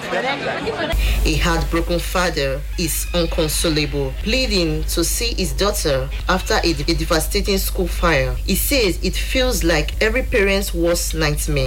A heartbroken father is inconsolable, pleading to see his daughter after a devastating school fire. He says it feels like every parent's worst nightmare.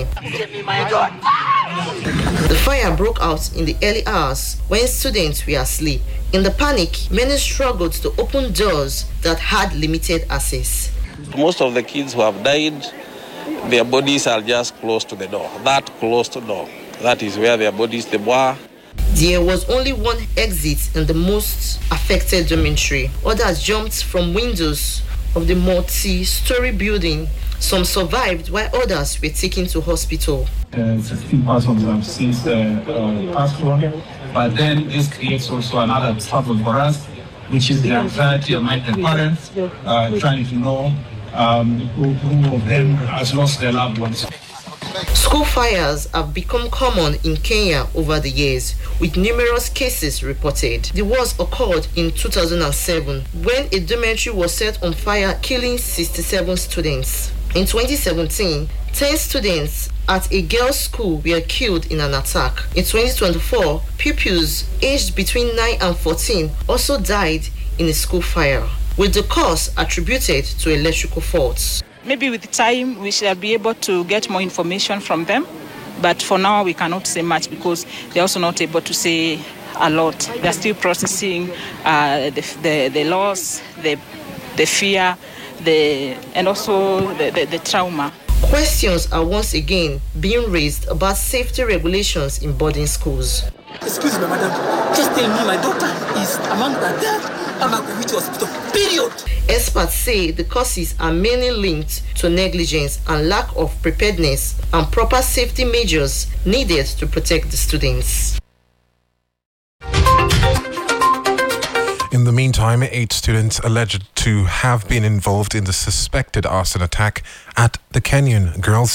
The fire broke out in the early hours when students were asleep. In the panic, many struggled to open doors that had limited access. Most of the kids who have died, their bodies are just close to the door. That closed door, that is where their bodies were. There was only one exit in the most affected dormitory. Others jumped from windows of the multi-story building. Some survived while others were taken to hospital. 16 persons have since passed on, but then this creates also another trouble for us, which is the anxiety among the parents, trying to know who of them has lost their loved ones. School fires have become common in Kenya over the years, with numerous cases reported. The worst occurred in 2007 when a dormitory was set on fire, killing 67 students. In 2017, 10 students at a girls' school were killed in an attack. In 2024, pupils aged between 9 and 14 also died in a school fire, with the cause attributed to electrical faults. Maybe with time we shall be able to get more information from them, but for now we cannot say much because they're also not able to say a lot. They're still processing the loss, the fear, and also the trauma. Questions are once again being raised about safety regulations in boarding schools. Excuse me, madam. Just tell me my daughter is among the dead. I'm at which hospital, period. Experts say the causes are mainly linked to negligence and lack of preparedness and proper safety measures needed to protect the students. In the meantime, 8 students alleged to have been involved in the suspected arson attack at the Kenyan Girls'